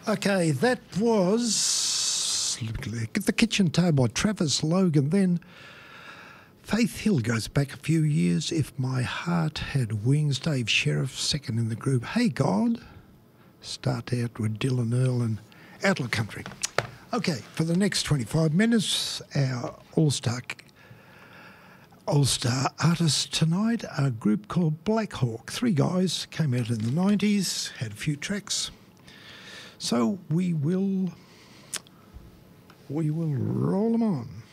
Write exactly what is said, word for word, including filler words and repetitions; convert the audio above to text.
Okay, that was The Kitchen Table by Travis Logan. Then Faith Hill goes back a few years. If My Heart Had Wings, Dave Sheriff, second in the group. Hey God, start out with Dylan Earl and Outlaw Country. Okay, for the next twenty-five minutes, our all-star all-star artists tonight are a group called Black Hawk. Three guys, came out in the nineties, had a few tracks. So we will, we will roll them on.